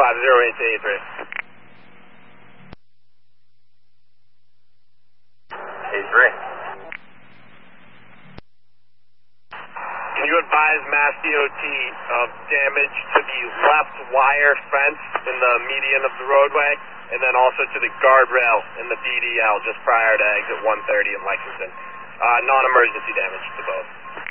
853. 83. Can you advise Mass DOT of damage to the left wire fence in the median of the roadway, and then also to the guardrail in the BDL just prior to exit 130 in Lexington? Non-emergency damage to both.